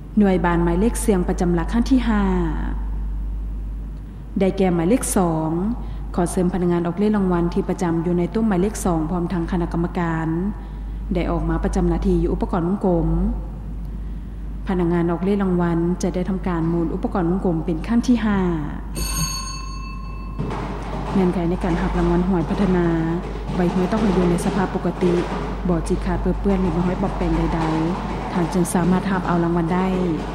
หน่วยบานหมายเลขเสียงประจำหลักขั้นที่5ได้แก่หมายเลข2ขอเสริมพนักงานออกเลขรางวัลที่ประจำอยู่ในตู้หมายเลข2พร้อมทั้งคณะกรรมการได้ออกมาประจำหน้าที่อยู่อุปกรณ์วงกลมพนักงานออกเลขรางวัลจะได้ทำการหมุนอุปกรณ์วงกลมเป็นขั้นที่5เงื่อนไขในการหับรางวัลหวยพัฒนาใบหวยต้องอยู่ในสภาพปกติบ่จิกขาดเปื้อนหรือบ่หวยปอกแปลงใดๆท่านจึงสามารถหับเอารางวัลได้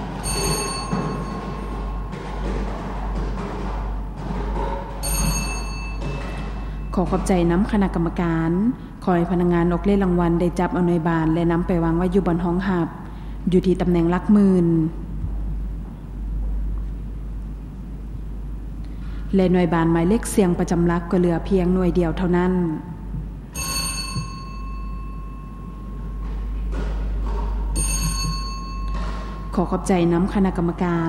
ขอขอบใจน้ำคณะกรรมการขอให้พนักงานออกเลขรางวัลได้จับเอาหน่วยบานและนำไปวางไว้อยู่บนห้องหับอยู่ที่ตำแหน่งหลักหมื่นและหน่วยบานหมายเลขเสียงประจำหลักก็เหลือเพียงหน่วยเดียวเท่านั้นขอขอบใจน้ำคณะกรรมการ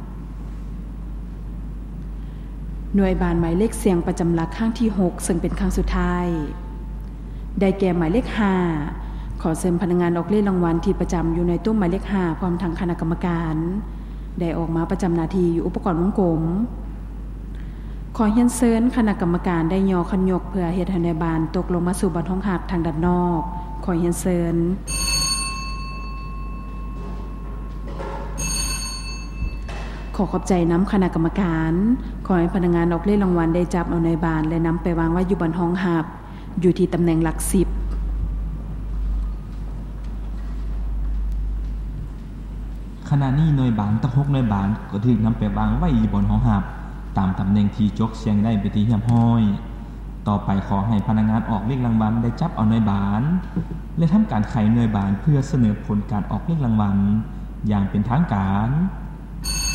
หน่วยบานหมายเลขเสียงประจำหลักข้างที่6ซึ่งเป็นครั้งสุดท้ายได้แก่หมายเลข5ขอเสริมพนักงานออกเลขรางวัลที่ประจำอยู่ในตู้หมายเลข5พร้อมทั้งคณะกรรมการได้ออกมาประจำหน้าที่อยู่อุปกรณ์วงกลมขอเรียนเชิญคณะกรรมการได้ย่อคันยกเพื่อเฮ็ดให้หน่วยบานตกลงมาสู่บนห้องหับทางด้านนอกขอเรียนเชิญขอขอบใจน้ำคณะกรรมการขอให้พนักงานออกเลขรางวัลได้จับเอาหน่วยบานและนำไปวางไว้อยู่บนห้องหับอยู่ที่ตำแหน่งหลัก10 ขณะนี้หน่วยบานทั้ง6หน่วยบานก็ถูกนำไปวางไว้อยู่บนห้องหับตามตำแหน่งที่จกเสียงได้เป็นที่เรียบร้อยต่อไปขอให้พนักงานออกเลขรางวัลได้จับเอาหน่วยบานและทำการไขหน่วยบานเพื่อเสนอผลการออกเลขรางวัลอย่างเป็นทางการ